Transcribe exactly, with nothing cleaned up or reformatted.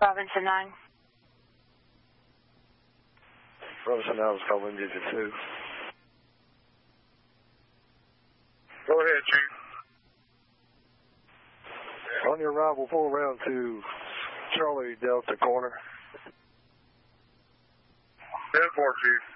Robinson nine. Robinson nine was calling digit two. Go ahead, Chief. On your arrival, pull around to Charlie Delta corner. ten four, Chief.